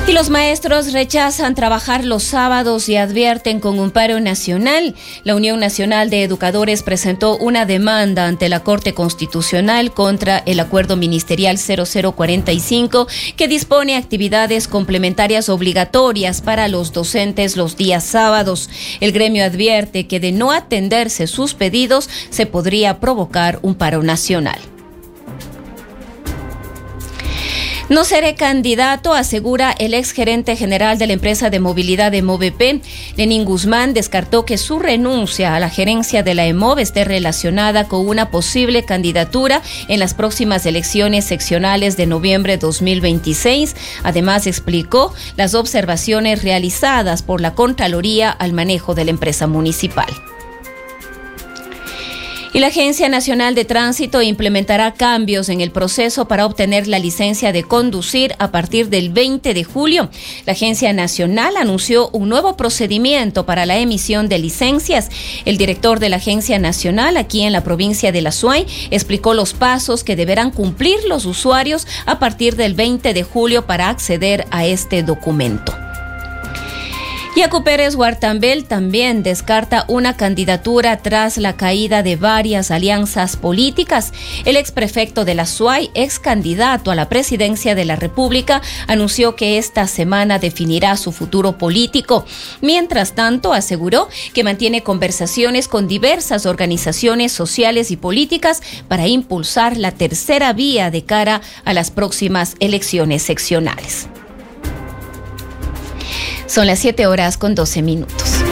Y los maestros rechazan trabajar los sábados y advierten con un paro nacional. La Unión Nacional de Educadores presentó una demanda ante la Corte Constitucional contra el Acuerdo Ministerial 0045 que dispone actividades complementarias obligatorias para los docentes los días sábados. El gremio advierte que de no atenderse sus pedidos se podría provocar un paro nacional. No seré candidato, asegura el exgerente general de la empresa de movilidad EMOVP. Lenín Guzmán descartó que su renuncia a la gerencia de la EMOV esté relacionada con una posible candidatura en las próximas elecciones seccionales de noviembre de 2026. Además, explicó las observaciones realizadas por la Contraloría al manejo de la empresa municipal. Y la Agencia Nacional de Tránsito implementará cambios en el proceso para obtener la licencia de conducir a partir del 20 de julio. La Agencia Nacional anunció un nuevo procedimiento para la emisión de licencias. El director de la Agencia Nacional aquí en la provincia de La Suay explicó los pasos que deberán cumplir los usuarios a partir del 20 de julio para acceder a este documento. Yacu Pérez Huartambel también descarta una candidatura tras la caída de varias alianzas políticas. El exprefecto de La Suay, ex candidato a la presidencia de la República, anunció que esta semana definirá su futuro político. Mientras tanto, aseguró que mantiene conversaciones con diversas organizaciones sociales y políticas para impulsar la tercera vía de cara a las próximas elecciones seccionales. Son las 7:12 PM.